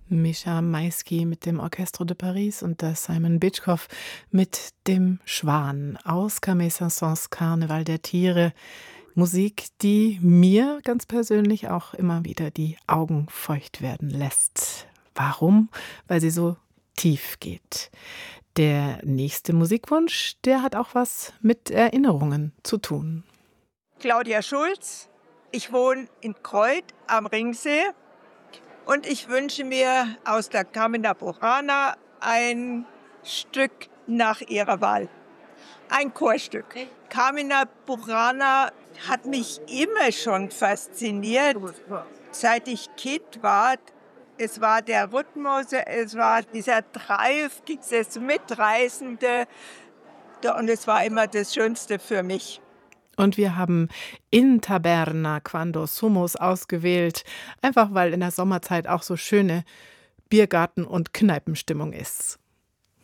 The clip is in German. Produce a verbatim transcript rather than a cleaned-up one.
Mischa Maisky mit dem Orchestre de Paris und der Simon Bitchkov mit dem Schwan aus Camille Saint-Saëns Karneval der Tiere. Musik, die mir ganz persönlich auch immer wieder die Augen feucht werden lässt. Warum? Weil sie so tief geht. Der nächste Musikwunsch, der hat auch was mit Erinnerungen zu tun. Claudia Schulz, ich wohne in Kreuth am Ringsee und ich wünsche mir aus der Carmina Burana ein Stück nach ihrer Wahl. Ein Chorstück. Carmina Burana hat mich immer schon fasziniert, seit ich Kind war. Es war der Rhythmus, es war dieser Drive, dieses Mitreißende und es war immer das Schönste für mich. Und wir haben In Taberna Quando Summos ausgewählt, einfach weil in der Sommerzeit auch so schöne Biergarten- und Kneipenstimmung ist.